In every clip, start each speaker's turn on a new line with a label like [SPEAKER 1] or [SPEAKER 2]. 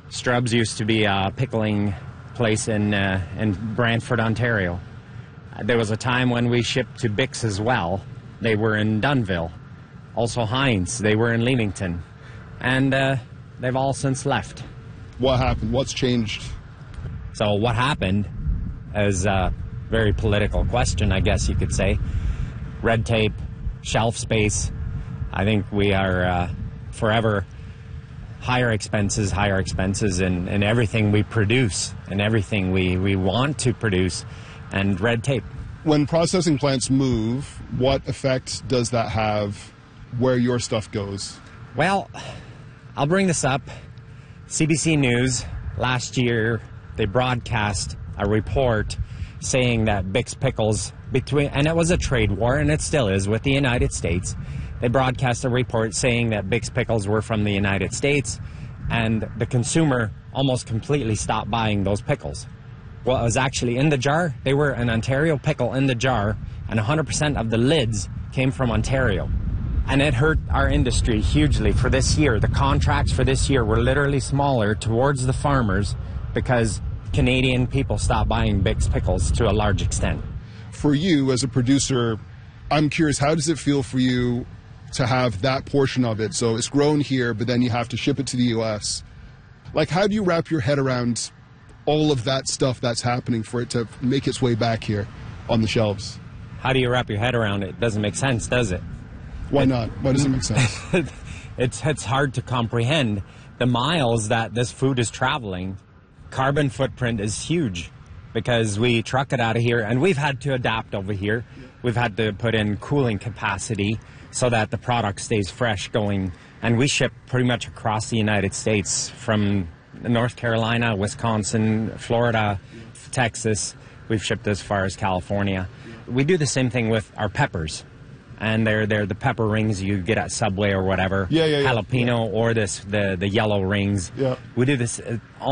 [SPEAKER 1] Strub's used to be a pickling place in Brantford, Ontario. There was a time when we shipped to Bix as well. They were in Dunnville. Also Heinz, they were in Leamington. And they've all since left.
[SPEAKER 2] What happened? What's changed?
[SPEAKER 1] So what happened is a very political question, I guess you could say. Red tape, shelf space. I think we are forever higher expenses in everything we produce and everything we want to produce, and red tape.
[SPEAKER 2] When processing plants move, what effect does that have where your stuff goes?
[SPEAKER 1] Well, I'll bring this up. CBC News, last year, they broadcast a report saying that Bix Pickles, and it was a trade war, and it still is, with the United States. They broadcast a report saying that Bix Pickles were from the United States, and the consumer almost completely stopped buying those pickles. What was actually in the jar, they were an Ontario pickle in the jar, and 100% of the lids came from Ontario. And it hurt our industry hugely for this year. The contracts for this year were literally smaller towards the farmers because Canadian people stopped buying Bix Pickles to a large extent.
[SPEAKER 2] For you as a producer, I'm curious, how does it feel for you to have that portion of it? So it's grown here, but then you have to ship it to the U.S. Like, how do you wrap your head around all of that stuff that's happening for it to make its way back here on the shelves?
[SPEAKER 1] How do you wrap your head around it? It doesn't make sense, does it?
[SPEAKER 2] Why not? Why does it make sense?
[SPEAKER 1] It's hard to comprehend. The miles that this food is traveling, carbon footprint is huge because we truck it out of here, and we've had to adapt over here. We've had to put in cooling capacity so that the product stays fresh going. And we ship pretty much across the United States, from North Carolina, Wisconsin, Florida, Texas. We've shipped as far as California. We do the same thing with our peppers. And they're the pepper rings you get at Subway or whatever. Jalapeno or the yellow rings.
[SPEAKER 2] Yeah.
[SPEAKER 1] We do this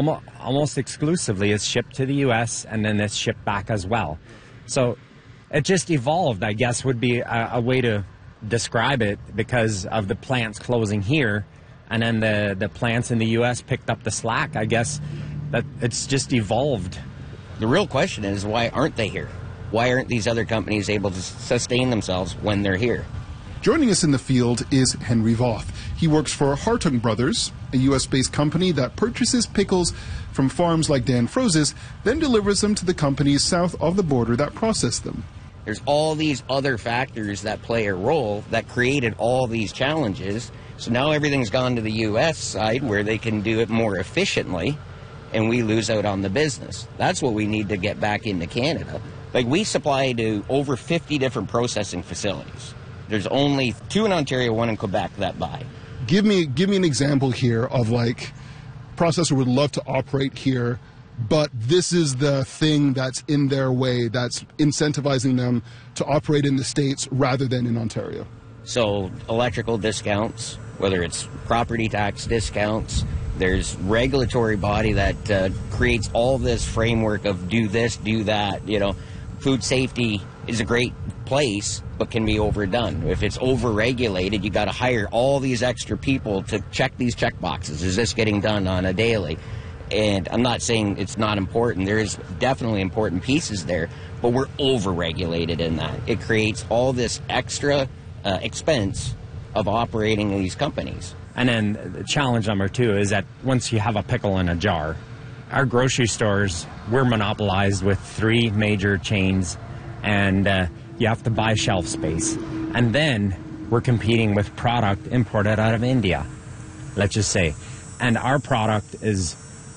[SPEAKER 1] almost exclusively. It's shipped to the U.S. and then it's shipped back as well. So it just evolved, I guess, would be a way to describe it, because of the plants closing here, and then the plants in the U.S. picked up the slack. I guess that it's just evolved.
[SPEAKER 3] The real question is, why aren't they here? Why aren't these other companies able to sustain themselves when they're here?
[SPEAKER 2] Joining us in the field is Henry Voth. He works for Hartung Brothers, a U.S.-based company that purchases pickles from farms like Dan Froze's, then delivers them to the companies south of the border that process them.
[SPEAKER 3] There's all these other factors that play a role that created all these challenges. So now everything's gone to the U.S. side where they can do it more efficiently, and we lose out on the business. That's what we need to get back into Canada. Like, we supply to over 50 different processing facilities. There's only 2 in Ontario, 1 in Quebec that buy.
[SPEAKER 2] Give me an example here of, like, processor would love to operate here, but this is the thing that's in their way that's incentivizing them to operate in the States rather than in Ontario.
[SPEAKER 3] So electrical discounts, whether it's property tax discounts, there's regulatory body that creates all this framework of do this, do that, you know. Food safety is a great place, but can be overdone. If it's over-regulated, you got to hire all these extra people to check these check boxes. Is this getting done on a daily? And I'm not saying it's not important. There is definitely important pieces there, but we're over-regulated in that. It creates all this extra expense of operating these companies.
[SPEAKER 1] And then the challenge number 2 is that once you have a pickle in a jar, our grocery stores, we're monopolized with 3 major chains, and you have to buy shelf space. And then we're competing with product imported out of India, let's just say. And our product is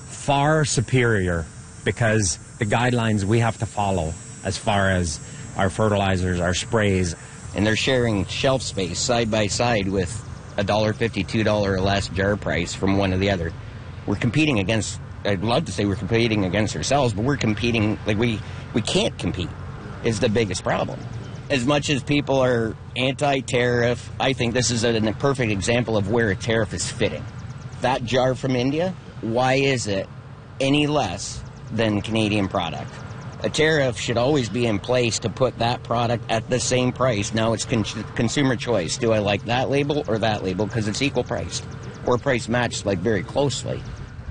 [SPEAKER 1] far superior because the guidelines we have to follow as far as our fertilizers, our sprays.
[SPEAKER 3] And they're sharing shelf space side by side with $1.50, $2 or less jar price from one to the other. We're competing against, I'd love to say we're competing against ourselves, but we're competing, like we can't compete is the biggest problem. As much as people are anti-tariff, I think this is a perfect example of where a tariff is fitting. That jar from India, why is it any less than Canadian product? A tariff should always be in place to put that product at the same price. Now it's consumer choice. Do I like that label or that label? Because it's equal priced or price matched, like, very closely.